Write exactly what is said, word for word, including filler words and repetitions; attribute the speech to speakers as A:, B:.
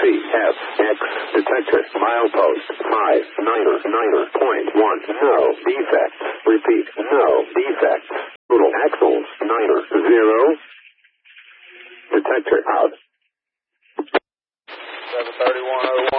A: F, X, detector, milepost, five, niner, niner, point one, no defects. Repeat, no defects. Total axles, niner, zero. Detector out.
B: seven thirty-one oh one.